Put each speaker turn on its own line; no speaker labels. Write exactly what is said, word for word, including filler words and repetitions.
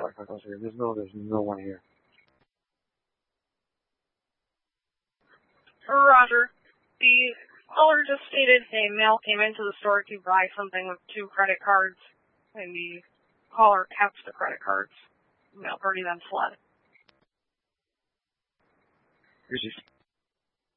Black Knuckles here. There's no, there's no one here.
Roger. The caller just stated a male came into the store to buy something with two credit cards, and the caller kept the credit cards. The male party then fled.
Here she